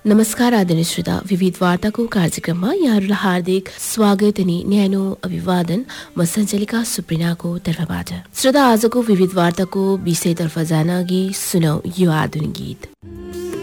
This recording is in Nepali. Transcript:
नमस्कार आदरणीय श्रोता, विविध वार्ताको कार्यक्रममा यहाँहरूलाई हार्दिक स्वागत अनि न्यानो अभिवादन म सञ्चालिका सुप्रिनाको तर्फबाट। श्रोता, आजको विविध वार्ताको विषयतर्फ जान अघि सुनौ यो आधुनिक गीत।